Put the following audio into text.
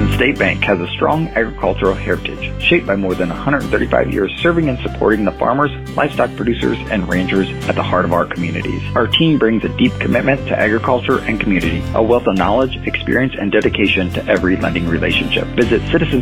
Citizens State Bank has a strong agricultural heritage, shaped by more than 135 years serving and supporting the farmers, livestock producers, and ranchers at the heart of our communities. Our team brings a deep commitment to agriculture and community, a wealth of knowledge, experience, and dedication to every lending relationship. Visit